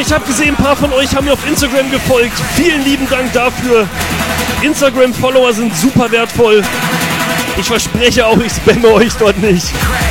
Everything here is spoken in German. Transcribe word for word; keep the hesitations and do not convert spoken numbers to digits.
ich habe gesehen, ein paar von euch haben mir auf Instagram gefolgt. Vielen lieben Dank dafür. Instagram-Follower sind super wertvoll. Ich verspreche auch, ich spamme euch dort nicht.